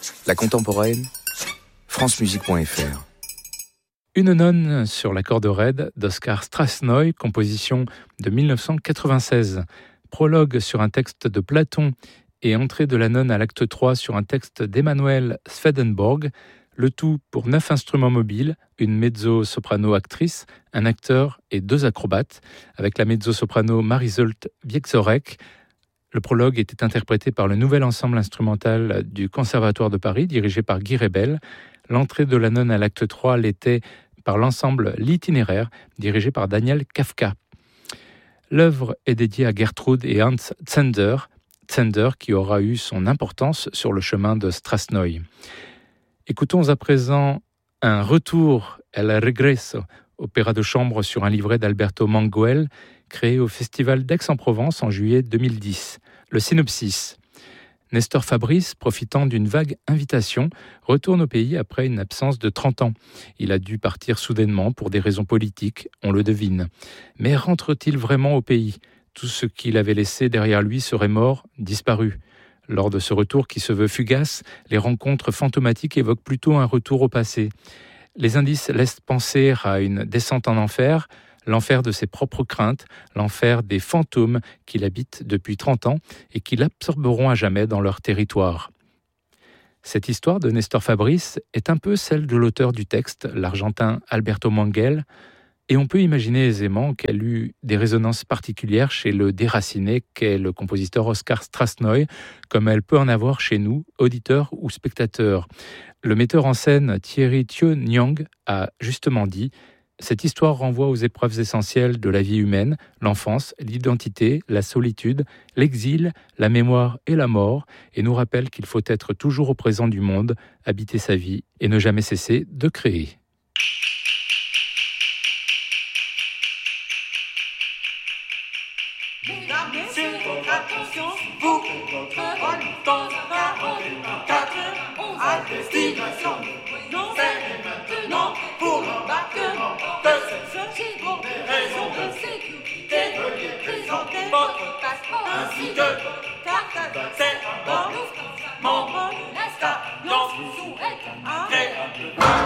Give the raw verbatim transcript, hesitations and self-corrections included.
La contemporaine, francemusique point f r. Une nonne sur la corde raide d'Oskar Strassnoy, composition de dix-neuf cent quatre-vingt-seize. Prologue sur un texte de Platon et entrée de la nonne à l'acte trois sur un texte d'Emmanuel Swedenborg. Le tout pour neuf instruments mobiles, une mezzo-soprano-actrice, un acteur et deux acrobates, avec la mezzo-soprano Marisolt Wieczorek. Le prologue était interprété par le nouvel ensemble instrumental du Conservatoire de Paris, dirigé par Guy Rebel. L'entrée de la nonne à l'acte trois l'était par l'ensemble L'Itinéraire, dirigé par Daniel Kafka. L'œuvre est dédiée à Gertrude et Hans Zender, Zender qui aura eu son importance sur le chemin de Strassnoy. Écoutons à présent un retour, El Regreso, opéra de chambre sur un livret d'Alberto Manguel, créé au Festival d'Aix-en-Provence en juillet deux mille dix. Le synopsis. Nestor Fabrice, profitant d'une vague invitation, retourne au pays après une absence de trente ans. Il a dû partir soudainement pour des raisons politiques, on le devine. Mais rentre-t-il vraiment au pays ? Tout ce qu'il avait laissé derrière lui serait mort, disparu. Lors de ce retour qui se veut fugace, les rencontres fantomatiques évoquent plutôt un retour au passé. Les indices laissent penser à une descente en enfer, l'enfer de ses propres craintes, l'enfer des fantômes qu'il habite depuis trente ans et qui l'absorberont à jamais dans leur territoire. Cette histoire de Nestor Fabrice est un peu celle de l'auteur du texte, l'Argentin Alberto Manguel, et on peut imaginer aisément qu'elle eut des résonances particulières chez le déraciné qu'est le compositeur Oskar Strassnoy, comme elle peut en avoir chez nous, auditeurs ou spectateurs. Le metteur en scène Thierry Thieu-Nyang a justement dit « Cette histoire renvoie aux épreuves essentielles de la vie humaine, l'enfance, l'identité, la solitude, l'exil, la mémoire et la mort, et nous rappelle qu'il faut être toujours au présent du monde, habiter sa vie et ne jamais cesser de créer. » Mesdames, messieurs, votre attention, vous et votre bonne temps, quarante-quatre, à destination. Non, c'est maintenant pour l'embarquement de ce pour des raisons de sécurité. Veuillez présenter votre passeport ainsi que votre carte d'accès à bord. Membre de la station, vous souhaite un agréable